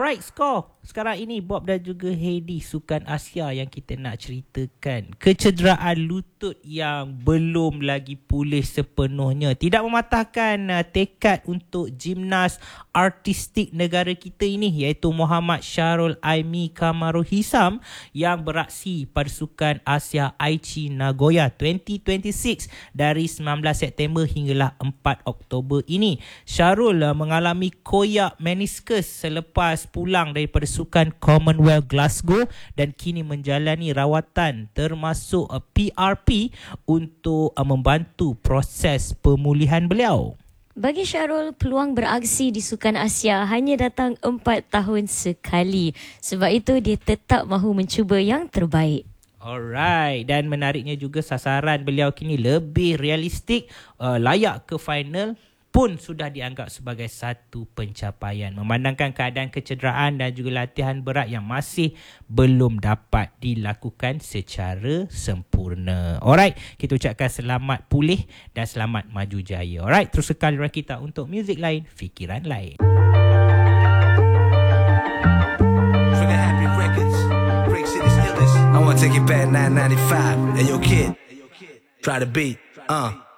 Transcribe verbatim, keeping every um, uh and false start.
Alright, skor. Sekarang ini Bob dan juga Heidi, Sukan Asia yang kita nak ceritakan. Kecederaan lutut yang belum lagi pulih sepenuhnya tidak mematahkan uh, tekad untuk gimnas artistik negara kita ini, iaitu Muhammad Syahrul Aimi Kamaru Hisam yang beraksi pada Sukan Asia Aichi Nagoya dua ribu dua puluh enam dari sembilan belas September hinggalah empat Oktober ini. Syahrul uh, mengalami koyak meniskus selepas pulang daripada Sukan Commonwealth Glasgow dan kini menjalani rawatan termasuk uh, P R P untuk uh, membantu proses pemulihan beliau. Bagi Syahrul, peluang beraksi di Sukan Asia hanya datang empat tahun sekali. Sebab itu dia tetap mahu mencuba yang terbaik. Alright, dan menariknya juga sasaran beliau kini lebih realistik, uh, layak ke final pun sudah dianggap sebagai satu pencapaian, memandangkan keadaan kecederaan dan juga latihan berat yang masih belum dapat dilakukan secara sempurna. Alright, kita ucapkan selamat pulih dan selamat maju jaya. Alright, terus sekali kita untuk muzik lain, fikiran lain. I wanna take it back nine ninety-five. Hey yo kid, try the beat, uh